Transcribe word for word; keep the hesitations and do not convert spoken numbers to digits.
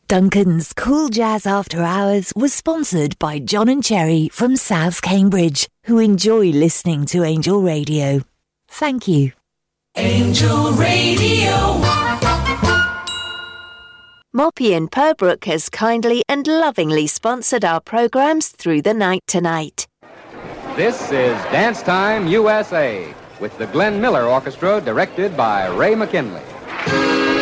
Duncan's Cool Jazz After Hours was sponsored by John and Cherry from South Cambridge, who enjoy listening to Angel Radio. Thank you. Angel Radio. Moppy in Purbrook has kindly and lovingly sponsored our programmes through the night tonight. This is Dance Time U S A with the Glenn Miller Orchestra, directed by Ray McKinley.